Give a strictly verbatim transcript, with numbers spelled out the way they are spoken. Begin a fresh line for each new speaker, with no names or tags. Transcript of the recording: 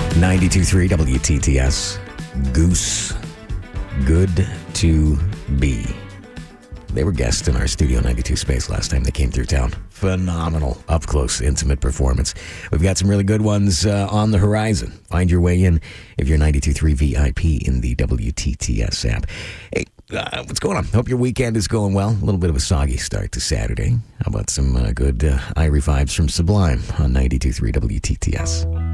ninety-two point three W T T S. Goose. Good to be. They were guests in our Studio ninety-two space last time they came through town. Phenomenal, up-close, intimate performance. We've got some really good ones uh, on the horizon. Find your way in if you're ninety-two point three V I P in the W T T S app. Hey, uh, what's going on? Hope your weekend is going well. A little bit of a soggy start to Saturday. How about some uh, good uh, Irie vibes from Sublime on ninety-two point three W T T S?